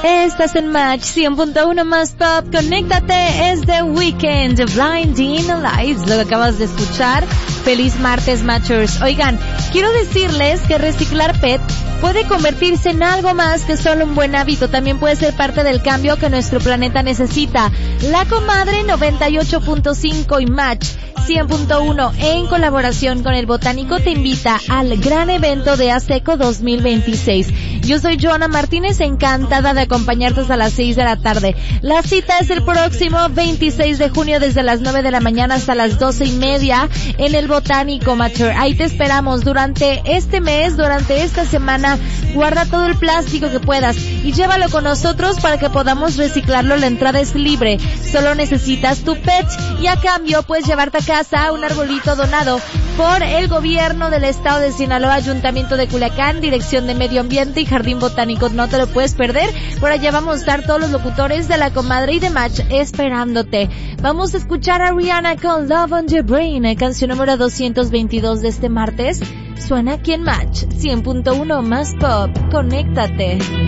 Estás en Match 100.1 más pop. Conéctate, es The Weeknd, Blinding Lights, lo que acabas de escuchar. Feliz martes, Matchers. Oigan, quiero decirles que reciclar PET puede convertirse en algo más que solo un buen hábito. También puede ser parte del cambio que nuestro planeta necesita. La Comadre 98.5 y Match 100.1 en colaboración con El Botánico te invita al gran evento de ASECO 2026. Yo soy Joana Martínez, encantada de acompañarte hasta las 6 de la tarde. La cita es el próximo 26 de junio desde las 9 de la mañana hasta las 12:30 en El Botánico, Mature. Ahí te esperamos durante este mes, durante esta semana. Guarda todo el plástico que puedas y llévalo con nosotros para que podamos reciclarlo. La entrada es libre. Solo necesitas tu PET y a cambio puedes llevarte a casa un arbolito donado por el gobierno del estado de Sinaloa, Ayuntamiento de Culiacán, Dirección de Medio Ambiente y Jardín Botánico. No te lo puedes perder. Por allá vamos a estar todos los locutores de La Comadre y de Match esperándote. Vamos a escuchar a Rihanna con Love on Your Brain, canción número 222 de este martes. Suena aquí en Match 100.1 más pop. Conéctate.